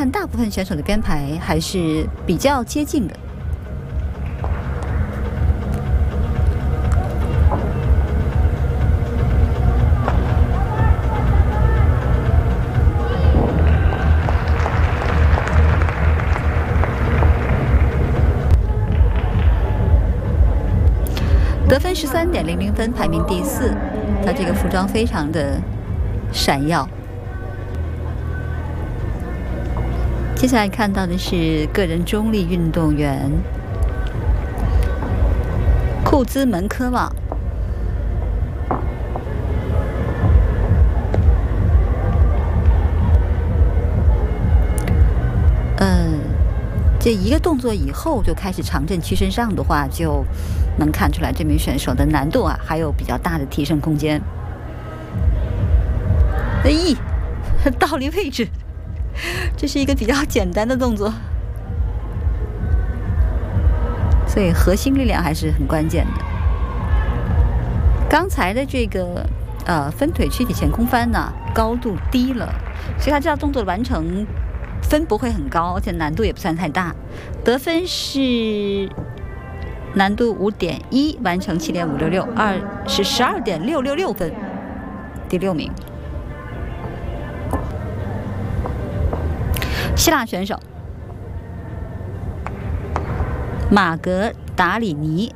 看，大部分选手的编排还是比较接近的。得分13.00分，排名第4。他这个服装非常的闪耀。接下来看到的是个人中立运动员库兹门科娃。这一个动作以后就开始长阵屈身上的话，就能看出来这名选手的难度啊，还有比较大的提升空间。倒立位置，这是一个比较简单的动作，所以核心力量还是很关键的。刚才的这个分腿躯体前空翻呢，高度低了，所以他这道动作的完成分不会很高，而且难度也不算太大。得分是难度5.1，完成7.566，2是12.666分，第6名。希腊选手马格达里尼。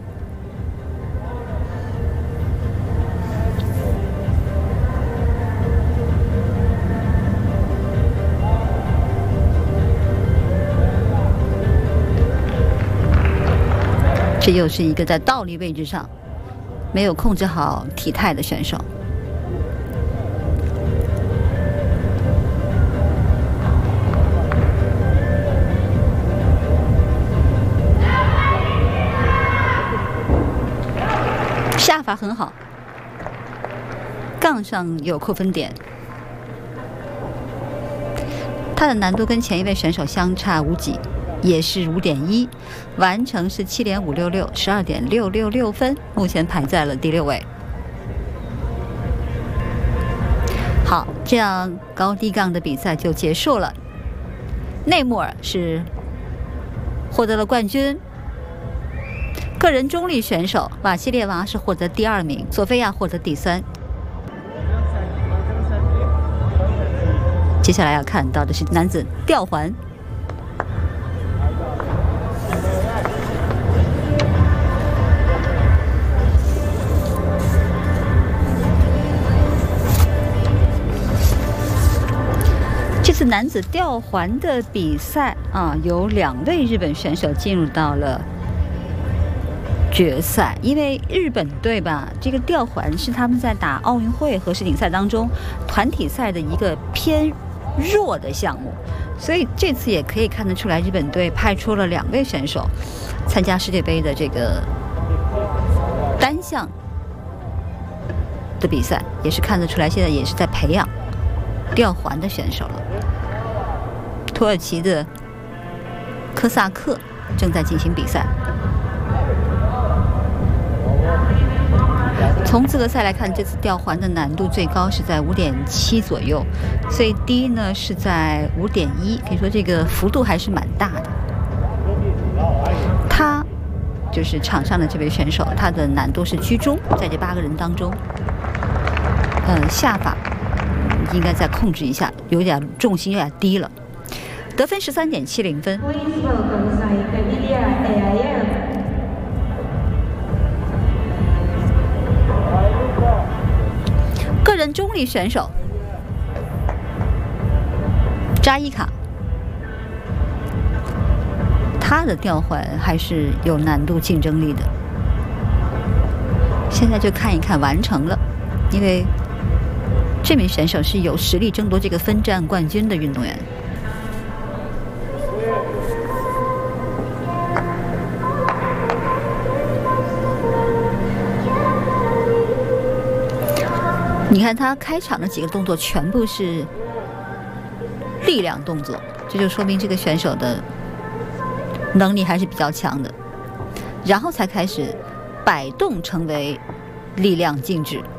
这又是一个在倒立位置上没有控制好体态的选手。下法很好，杠上有扣分点。他的难度跟前一位选手相差无几，也是5.1，完成是7.566， 12.666分，目前排在了第6位。好，这样高低杠的比赛就结束了。内穆尔是获得了冠军。个人中立选手瓦西列娃是获得第2名，索菲亚获得第3。接下来要看到的是男子吊环。这次男子吊环的比赛啊，有2位日本选手进入到了决赛。因为日本队吧，这个吊环是他们在打奥运会和世锦赛当中团体赛的一个偏弱的项目，所以这次也可以看得出来，日本队派出了2位选手参加世界杯的这个单项的比赛，也是看得出来现在也是在培养吊环的选手了。土耳其的科萨克正在进行比赛。从资格赛来看，这次吊环的难度最高是在5.7左右，最低呢是在5.1，可以说这个幅度还是蛮大的。他就是场上的这位选手，他的难度是居中，在这8个人当中，下法应该再控制一下，有点重心有点低了。得分13.70分。个人中立选手扎伊卡，他的吊环还是有难度竞争力的。现在就看一看完成了，因为这名选手是有实力争夺这个分站冠军的运动员。你看他开场的几个动作全部是力量动作，这就说明这个选手的能力还是比较强的，然后才开始摆动成为力量静止。